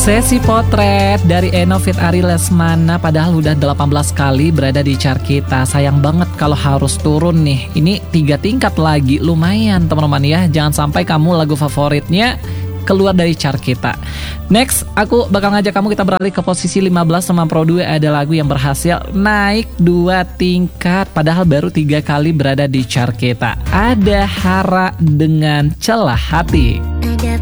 Sesi potret dari Eno Fit Ari Lesmana padahal udah 18 kali berada di chart kita. Sayang banget kalau harus turun nih. Ini 3 tingkat lagi, lumayan teman-teman ya. Jangan sampai kamu lagu favoritnya keluar dari chart kita. Next, aku bakal ngajak kamu kita beralih ke posisi 15 sama Pro 2. Ada lagu yang berhasil naik 2 tingkat padahal baru 3 kali berada di chart kita. Ada Hara dengan Celah Hati.